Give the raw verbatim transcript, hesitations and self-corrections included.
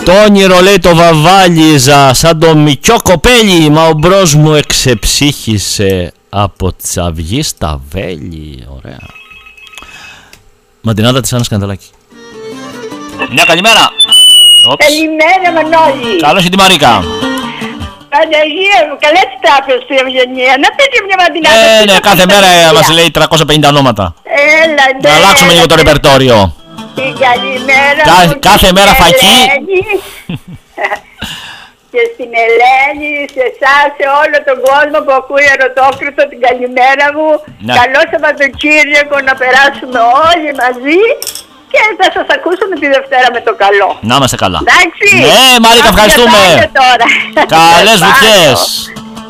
Το όνειρο λέει το βαβάλιζα σαν το μικρό κοπέλι, μα ο μπρος μου εξεψύχησε από τσαυγή στα βέλη. Ωραία. Μαντινάδα της Άννας Κανδαλάκη. Μια καλημέρα. Καλημέρα Μανώλη. Καλώς η τη Μαρίκα. Παναγία μου, καλά της τράπεζας του Ευγενία. Να πείτε μια μαντινάδα. Ε, ναι, κάθε μέρα μας λέει τριακόσια πενήντα ονόματα. Έλα, ναι. Να αλλάξουμε λίγο το ρεπερτόριο. Την καλημέρα Κα, μου, κάθε μέρα φακή. Και στην Ελένη, σε εσάς, σε όλο τον κόσμο που ακούει Ερωτόκριτο, την καλημέρα μου. Ναι. Καλό Σαββατοκύριακο να περάσουμε όλοι μαζί. Και θα σας ακούσουμε τη Δευτέρα με το καλό. Να είμαστε καλά. Εντάξει. Ναι, Μαρίκα, ευχαριστούμε. Τώρα. Καλές βουτιές.